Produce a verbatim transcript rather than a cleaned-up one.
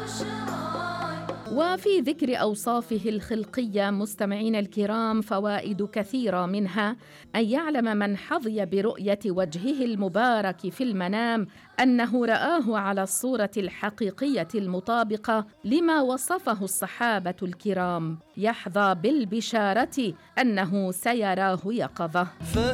وفي ذكر أوصافه الخلقية مستمعين الكرام فوائد كثيرة، منها أن يعلم من حظي برؤية وجهه المبارك في المنام أنه رآه على الصورة الحقيقية المطابقة لما وصفه الصحابة الكرام، يحظى بالبشارة أنه سيراه يقظة.